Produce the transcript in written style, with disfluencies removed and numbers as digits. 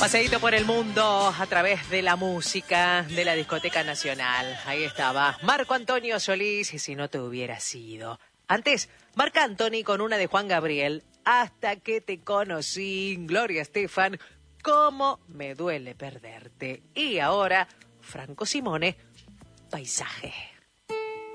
Paseíto por el mundo a través de la música de la Discoteca Nacional. Ahí estaba Marco Antonio Solís, y si no te hubiera sido. Antes, Marc Anthony con una de Juan Gabriel, Hasta que te conocí, Gloria Estefan, Cómo me duele perderte. Y ahora, Franco Simone, Paisaje.